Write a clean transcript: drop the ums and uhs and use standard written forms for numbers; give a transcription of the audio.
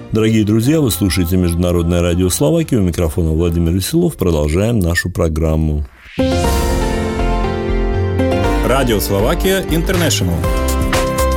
Дорогие друзья, вы слушаете Международное радио Словакии. У микрофона Владимир Веселов. Продолжаем нашу программу. Радио Словакия Интернешнл.